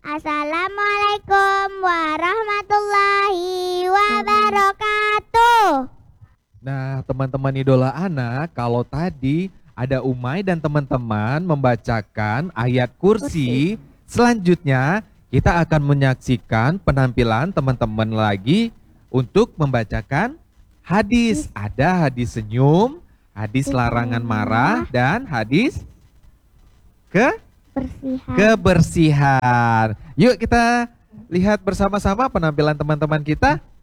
Assalamualaikum warahmatullahi wabarakatuh. Nah, teman-teman idola anak, kalau tadi ada Umay dan teman-teman membacakan ayat kursi, selanjutnya kita akan menyaksikan penampilan teman-teman lagi untuk membacakan hadis. Ada hadis senyum, hadis larangan marah, dan hadis kebersihan. Yuk kita lihat bersama-sama penampilan teman-teman kita.